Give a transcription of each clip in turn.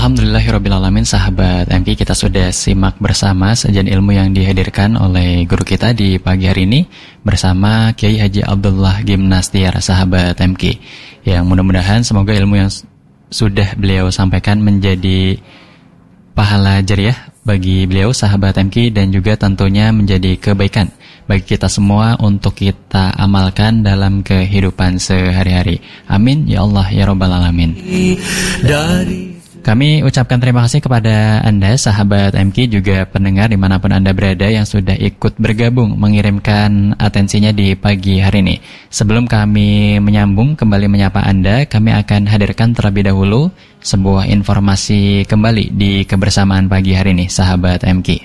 Alhamdulillahirrabbilalamin, sahabat MK, kita sudah simak bersama sajian ilmu yang dihadirkan oleh guru kita di pagi hari ini bersama Kiai Haji Abdullah Gimnastiar, sahabat MK. Yang mudah-mudahan semoga ilmu yang sudah beliau sampaikan menjadi pahala jariah bagi beliau, sahabat MK, dan juga tentunya menjadi kebaikan bagi kita semua untuk kita amalkan dalam kehidupan sehari-hari. Amin ya Allah ya Rabbal Alamin. Kami ucapkan terima kasih kepada Anda, sahabat MK, juga pendengar dimanapun Anda berada yang sudah ikut bergabung mengirimkan atensinya di pagi hari ini. Sebelum kami menyambung kembali menyapa Anda, kami akan hadirkan terlebih dahulu sebuah informasi kembali di kebersamaan pagi hari ini, sahabat MK.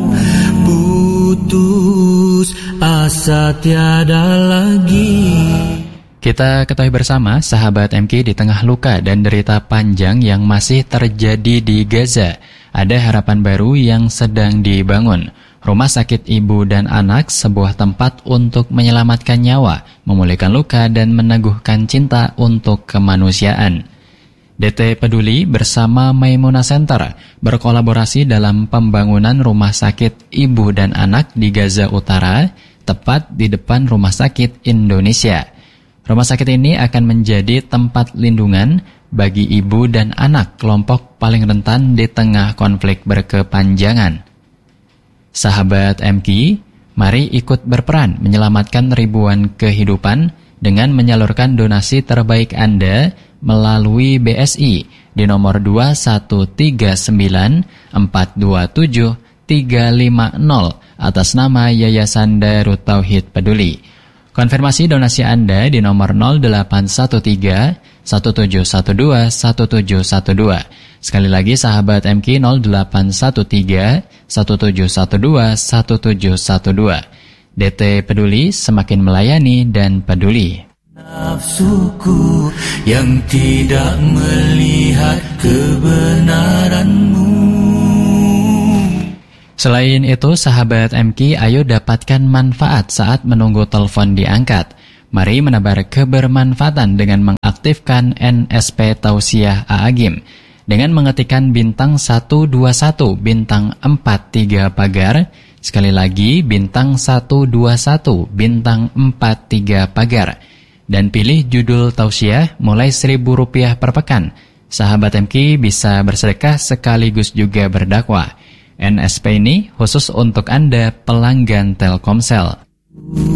Putus asa tiada lagi. Kita ketahui bersama, sahabat MK, di tengah luka dan derita panjang yang masih terjadi di Gaza, ada harapan baru yang sedang dibangun. Rumah Sakit Ibu dan Anak, sebuah tempat untuk menyelamatkan nyawa, memulihkan luka, dan meneguhkan cinta untuk kemanusiaan. DT Peduli bersama Maimuna Center berkolaborasi dalam pembangunan Rumah Sakit Ibu dan Anak di Gaza Utara, tepat di depan Rumah Sakit Indonesia. Rumah sakit ini akan menjadi tempat lindungan bagi ibu dan anak, kelompok paling rentan di tengah konflik berkepanjangan. Sahabat MK, mari ikut berperan menyelamatkan ribuan kehidupan dengan menyalurkan donasi terbaik Anda melalui BSI di nomor 2139427 atas nama Yayasan Darut Tauhid Peduli. Konfirmasi donasi Anda di nomor 0813 1712 1712. Sekali lagi, sahabat MK, 0813 1712 1712. DT Peduli, semakin melayani dan peduli. Nafsuku yang tidak melihat kebenaranmu. Selain itu, sahabat MK, ayo dapatkan manfaat saat menunggu telepon diangkat. Mari menebar kebermanfaatan dengan mengaktifkan NSP Tausiah A'agim. Dengan mengetikkan bintang 121 bintang 43 pagar. Sekali lagi, bintang 121 bintang 43 pagar. Dan pilih judul Tausiah mulai Rp1.000 per pekan. Sahabat MK bisa bersedekah sekaligus juga berdakwah. NSP ini khusus untuk Anda pelanggan Telkomsel.